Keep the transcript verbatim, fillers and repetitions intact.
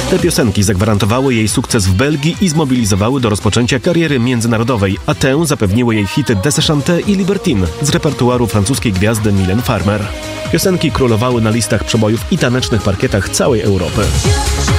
Te piosenki zagwarantowały jej sukces w Belgii i zmobilizowały do rozpoczęcia kariery międzynarodowej, a tę zapewniły jej hity Desechante i Libertine z repertuaru francuskiej gwiazdy Mylène Farmer. Piosenki królowały na listach przebojów i tanecznych parkietach całej Europy.